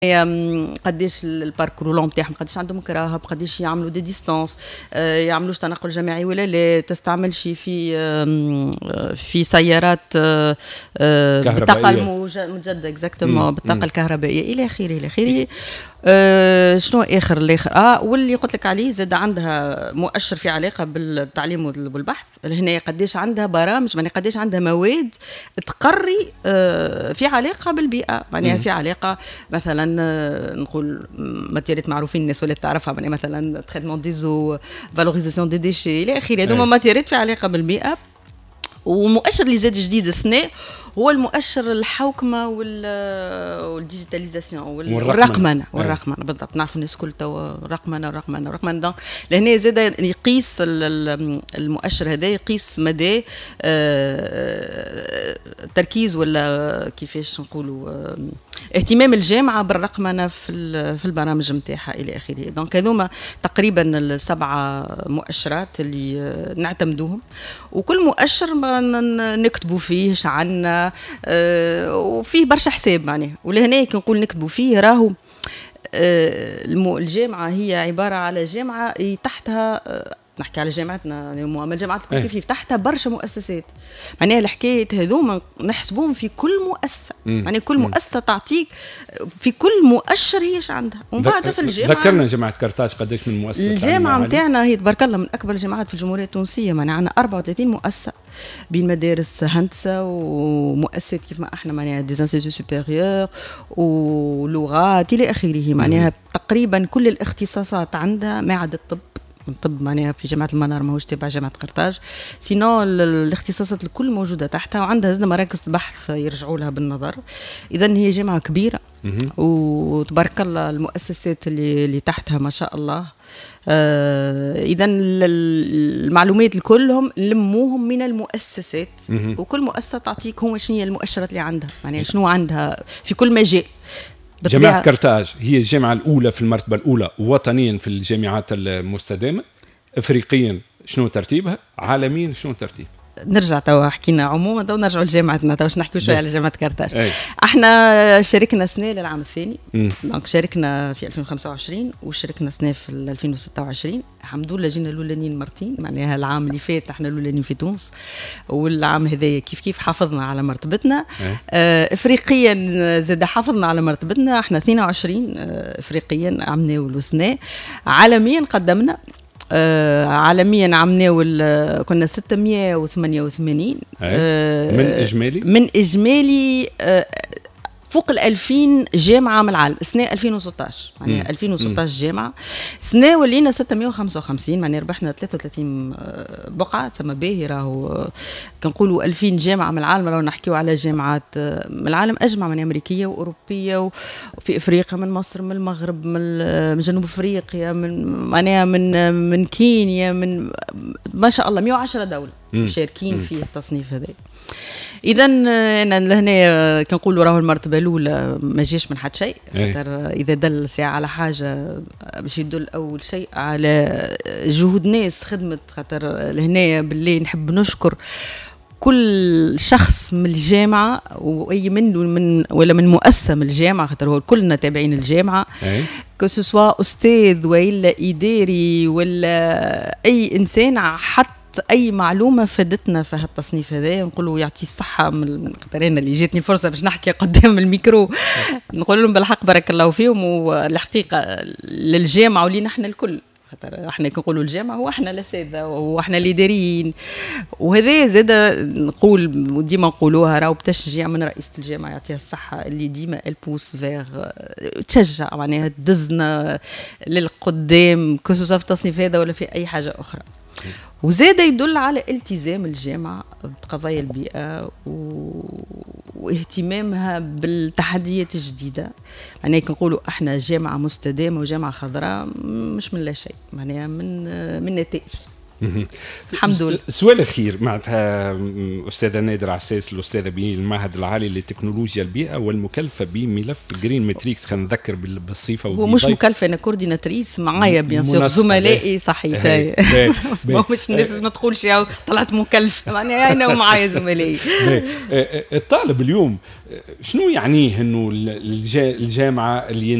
قداش الباركور لون نتاعهم، قداش عندهم كراهب، قداش يعملوا دي ديستانس، يعملوش تنقل جماعي ولا لا، تستعملش في سيارات بالطاقه المجدده اكزاكتومون، بالطاقه الكهربائيه الى اخره الى اخره. شنو الاخر واللي قلت لك عليه زاد عندها مؤشر في علاقه بالتعليم والبحث. هنا قداش عندها برامج، يعني قداش عندها مواد تقري في علاقه بالبيئه، معناها في علاقه مثلا نقول ماتيريات معروفين الناس ولا تعرفها، يعني مثلا تريتمون ديزو، فالوريزاسيون دي ديشي الى اخره. هذوما ماتيريات في علاقه بالبيئه. ومؤشر اللي زاد جديد السنه هو المؤشر الحوكمه والديجيتاليزاسيون والرقمنه بالضبط. نعرف الناس كل تو رقمنه دونك لهنا زاد يقيس المؤشر هذا، يقيس مدى تركيز ولا كيفاش نقولوا اهتمام الجامعه بالرقمنه في البرامج نتاعها الى اخره. دونك هذوما تقريبا السبعه مؤشرات اللي نعتمدوهم، وكل مؤشر نكتبوا فيه عنا وفيه برشا حساب معناه. ولهنا كي نقول نكتبوا فيه راهو الجامعه هي عباره على جامعه تحتها، نحكي على جامعتنا اليوم، الجامعات الكل كيف تحتها برشا مؤسسات. معناها الحكايه هذوما نحسبوهم في كل مؤسسه، يعني كل مؤسسه تعطيك في كل مؤشر هيش عندها. ومن بعد في الجامعه ذكرنا جامعه كرتاج قداش من مؤسسه. الجامعه نتاعنا هي تبارك الله من اكبر الجامعات في الجمهوريه التونسيه، معناها عندنا 34 مؤسسه بين مدارس هندسه ومؤسسات كيف ما احنا معناها دي انستيتيو سوبيريور ولغات الى اخره. معناها تقريبا كل الاختصاصات عندها ما عدا الطب معناها في جامعة المنار ماهوش تبع جامعة قرطاج، سينو الاختصاصات الكل موجودة تحتها، وعندها زاد مراكز بحث يرجعوا لها بالنظر. إذا هي جامعة كبيرة وتبارك الله المؤسسات اللي تحتها ما شاء الله. إذا المعلومات كلهم لموهم من المؤسسات، وكل مؤسسة تعطيك هو شنو هي المؤشرات اللي عندها، يعني شنو عندها في كل مجال. جامعة كرتاج هي الجامعة الأولى في المرتبة الأولى وطنيا في الجامعات المستدامة. إفريقيا شنو ترتيبها؟ عالميا شنو ترتيب؟ نرجع توا حكينا عموما، توا نرجعوا لجامعتنا، توا نحكيو شويه على جامعه كرتاج. احنا شاركنا سنه للعام الثاني، دونك شاركنا في 2025 وشاركنا سنه في 2026. الحمد لله جينا الاولانيين مرتين، معناها العام اللي فات احنا الاولانيين في تونس، والعام هذايا كيف حافظنا على مرتبتنا. افريقيا زاد حافظنا على مرتبتنا، احنا 22 افريقيا عملنا والسنه. عالميا قدمنا عالميا عملنا كنا 688 من إجمالي فوق 2000 جامعة من العالم سنة 2016. يعني 2016 جامعة سنة ولينا 655، يعني ربحنا 33 بقعة تسمى باهرة. وكنقولوا 2000 جامعة من العالم، لو نحكيوا على جامعات من العالم أجمع، من أمريكية وأوروبية وفي إفريقيا، من مصر، من المغرب، من جنوب أفريقيا، من كينيا، من ما شاء الله 110 دولة مشاركين في التصنيف هذا. إذا أنا لهنا كنقولوا راهو المرتبة الأولى ما جاش من حد شيء. إذا دل ساعة على حاجة باش يدل أول شيء على جهود ناس خدمت. خاطر لهنا باللي نحب نشكر كل شخص من الجامعة وأي من ولا من مؤسسة من الجامعة، خاطر هو كلنا تابعين الجامعة، كسوا أستاذ ولا إداري ولا أي إنسان حتى اي معلومه فادتنا في هالتصنيف هذا. نقولوا يعطي الصحه من قدرنا اللي جاتني الفرصه باش نحكي قدام الميكرو، نقول لهم بالحق بارك الله فيهم. والحقيقه للجامعه ولينا احنا الكل، خاطر احنا كنقولوا الجامعه هو احنا الاساتذه واحنا الاداريين، وهذا زاد نقول وديما نقولوها راهو بتشجيع من رئيسه الجامعه يعطيها الصحه، اللي ديما البوس فيغ تشجع معناها تدزنا للقدام كسوسا في التصنيف هذا ولا في اي حاجه اخرى. وزاد يدل على التزام الجامعة بقضايا البيئة واهتمامها بالتحديات الجديدة. يعني كنقولوا احنا جامعة مستدامة وجامعة خضراء مش من لا شيء، معناها من نتائج. الحمد لله. سؤال اخير معناتها استاذه نادر عساس الاستاذه بالمعهد العالي لتكنولوجيا البيئه والمكلفه بملف جرين ماتريكس. خلينا نذكر بالصيفه ومش مكلفه، انا كورديناتريس معايا بيان سور زملائي صحيح. مش الناس ما تقولش طلعت مكلفه، معناها انا ومعايا زملائي. الطالب اليوم شنو يعنيه انه الجامعه اللي